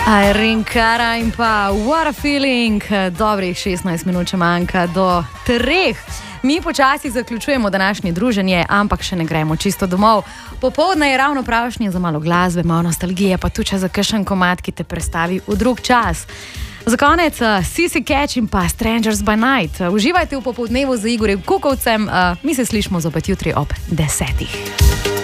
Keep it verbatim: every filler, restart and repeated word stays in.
Rinkara in pa What a Feeling, dobrih šestnajst minut še manjka do treh. Mi počasi zaključujemo današnje druženje, ampak še ne gremo čisto domov. Popoldne je ravno pravšnje za malo glasbe, malo nostalgije, pa tudi za kakšen komad, ki te prestavi v drug čas. Za konec Sissy Catch in pa Strangers by Night. Uživajte v popoldnevu z Igorjem Kukovcem, mi se slišimo zopet jutri ob desetih.